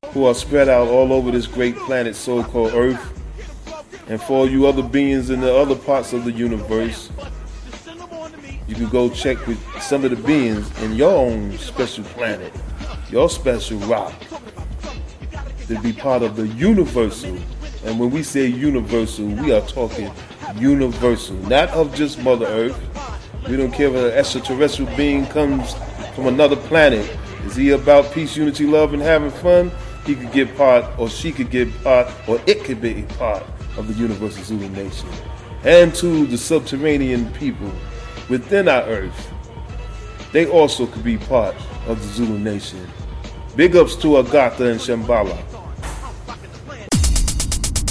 who are spread out all over this great planet so-called Earth. And for all you other beings in the other parts of the universe, you can go check with some of the beings in your own special planet, your special rock, to be part of the universal. And when we say universal, we are talking universal, not of just Mother Earth. We don't care if an extraterrestrial being comes from another planet. Is he about peace, unity, love, and having fun? He could get part, or she could get part, or it could be part of the universal Zulu Nation. And to the subterranean people within our Earth, they also could be part of the Zulu Nation. Big ups to Agatha and Shambhala.